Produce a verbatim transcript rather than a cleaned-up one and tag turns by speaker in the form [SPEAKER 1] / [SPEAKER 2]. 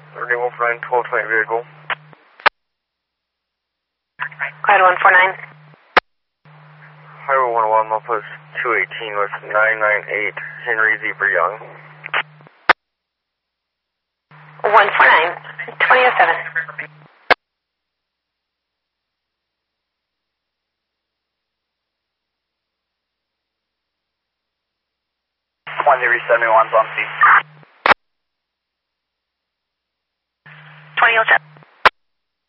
[SPEAKER 1] thirty-one for nine, twelve twenty vehicle.
[SPEAKER 2] Cloud one four nine.
[SPEAKER 1] Highway one oh one, Milpost two eighteen with nine nine eight, Henry Zebra Young.
[SPEAKER 2] one four nine, twenty oh seven.
[SPEAKER 1] one three seven one's on C.